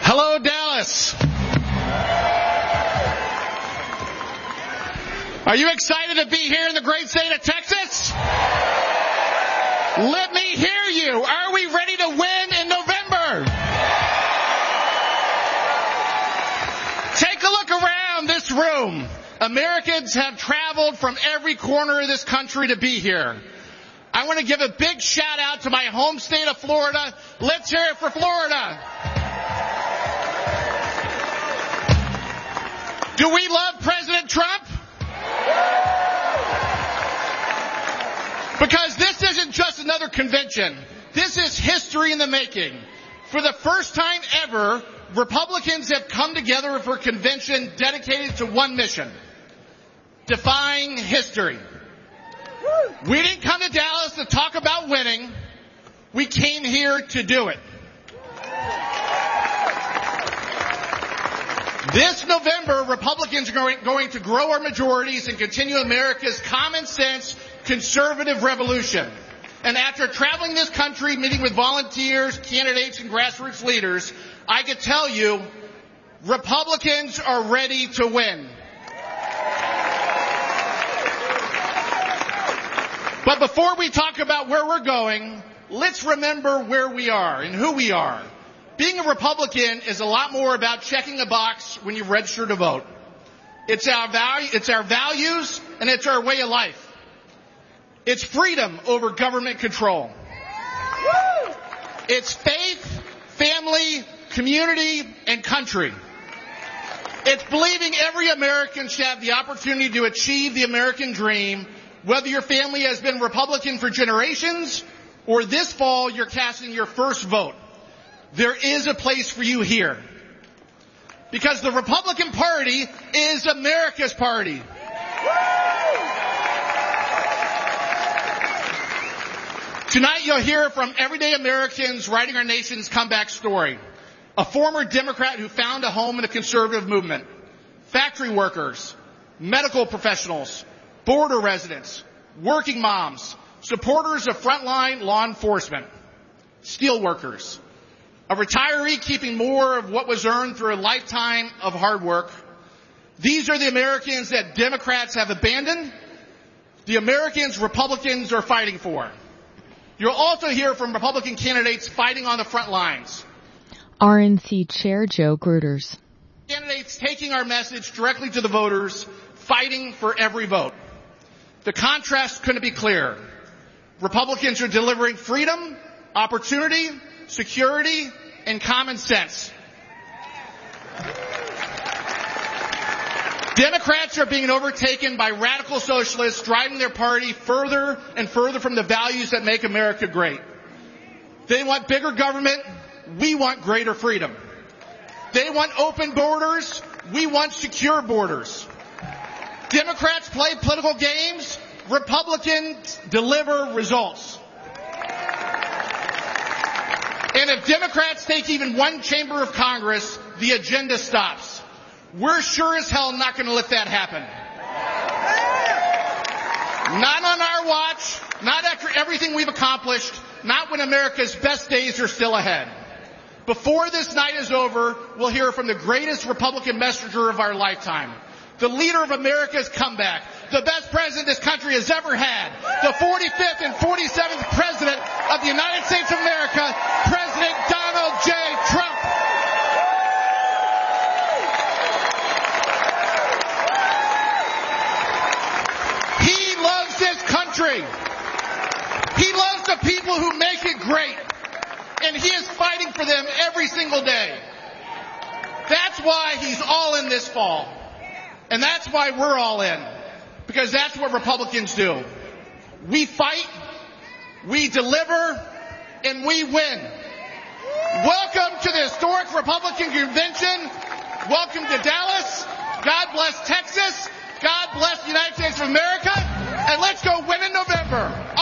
Hello, Dallas. Are you excited to be here in the great state of Texas? Let me hear you. Are we ready to win in November? Take a look around this room. Americans have traveled from every corner of this country to be here. I want to give a big shout out to my home state of Florida. Let's hear it for Florida. Do we love President Trump? Because this isn't just another convention. This is history in the making. For the first time ever, Republicans have come together for a convention dedicated to one mission: defying history. We didn't come to Dallas to talk about winning. We came here to do it. This November, Republicans are going to grow our majorities and continue America's common sense conservative revolution. And after traveling this country, meeting with volunteers, candidates, and grassroots leaders, I can tell you, Republicans are ready to win. But before we talk about where we're going, let's remember where we are and who we are. Being a Republican is a lot more about checking a box when you register to vote. It's our values, and it's our way of life. It's freedom over government control. It's faith, family, community, and country. It's believing every American should have the opportunity to achieve the American dream, whether your family has been Republican for generations or this fall you're casting your first vote. There is a place for you here. Because the Republican Party is America's party. Tonight you'll hear from everyday Americans writing our nation's comeback story. A former Democrat who found a home in the conservative movement. Factory workers, medical professionals, border residents, working moms, supporters of frontline law enforcement, steel workers, a retiree keeping more of what was earned through a lifetime of hard work. These are the Americans that Democrats have abandoned, the Americans Republicans are fighting for. You'll also hear from Republican candidates fighting on the front lines. RNC Chair Joe Gruters. Candidates taking our message directly to the voters, fighting for every vote. The contrast couldn't be clearer. Republicans are delivering freedom, opportunity, security, and common sense. Democrats are being overtaken by radical socialists driving their party further and further from the values that make America great. They want bigger government. We want greater freedom. They want open borders. We want secure borders. Democrats play political games. Republicans deliver results. And if Democrats take even one chamber of Congress, the agenda stops. We're sure as hell not going to let that happen. Not on our watch, not after everything we've accomplished, not when America's best days are still ahead. Before this night is over, we'll hear from the greatest Republican messenger of our lifetime, the leader of America's comeback, the best president this country has ever had, the 45th and 47th president of the United States of America, President Donald J. Trump. He loves this country. He loves the people who make it great. And he is fighting for them every single day. That's why he's all in this fall. And that's why we're all in. Because that's what Republicans do. We fight, we deliver, and we win. Welcome to the historic Republican Convention. Welcome to Dallas. God bless Texas. God bless the United States of America. And let's go win in November.